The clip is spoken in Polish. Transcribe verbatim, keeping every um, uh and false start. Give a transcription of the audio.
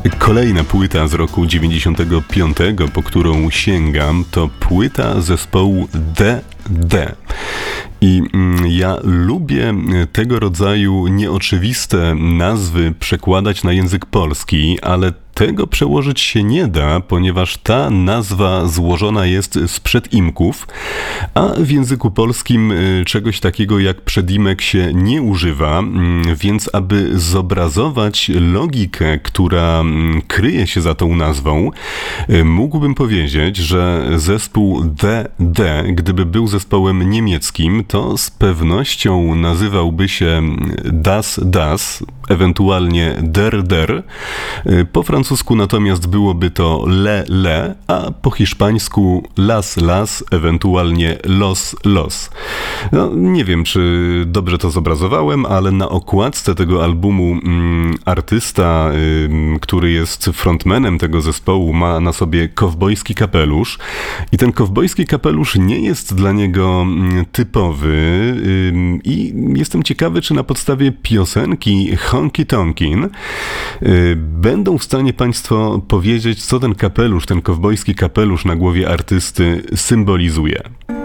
Kolejna płyta z roku dziewięćdziesiątego piątego, po którą sięgam, to płyta zespołu D D. I ja lubię tego rodzaju nieoczywiste nazwy przekładać na język polski, ale tego przełożyć się nie da, ponieważ ta nazwa złożona jest z przedimków, a w języku polskim czegoś takiego jak przedimek się nie używa, więc aby zobrazować logikę, która kryje się za tą nazwą, mógłbym powiedzieć, że zespół D D, gdyby był zespołem niemieckim, to z pewnością nazywałby się Das Das, ewentualnie Der Der. Po francusku natomiast byłoby to Le Le, a po hiszpańsku Las Las, ewentualnie Los Los. No, nie wiem, czy dobrze to zobrazowałem, ale na okładce tego albumu mm, artysta, y, który jest frontmanem tego zespołu, ma na sobie kowbojski kapelusz i ten kowbojski kapelusz nie jest dla niego mm, typowy y, i jestem ciekawy, czy na podstawie piosenki Honky Tonkin y, będą w stanie Państwo powiedzieć, co ten kapelusz, ten kowbojski kapelusz na głowie artysty symbolizuje.